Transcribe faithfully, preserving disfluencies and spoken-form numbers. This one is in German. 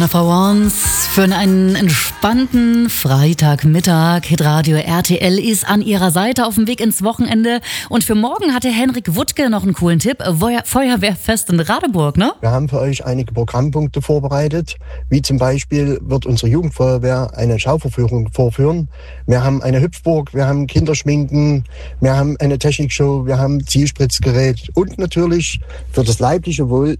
For Once für einen entspannten Freitagmittag. Hitradio R T L ist an ihrer Seite auf dem Weg ins Wochenende. Und für morgen hatte Henrik Wuttke noch einen coolen Tipp. Feuerwehrfest in Radeburg, ne? Wir haben für euch einige Programmpunkte vorbereitet. Wie zum Beispiel wird unsere Jugendfeuerwehr eine Schauverführung vorführen. Wir haben eine Hüpfburg, wir haben Kinderschminken, wir haben eine Technikshow, wir haben Zielspritzgerät und natürlich für das leibliche Wohl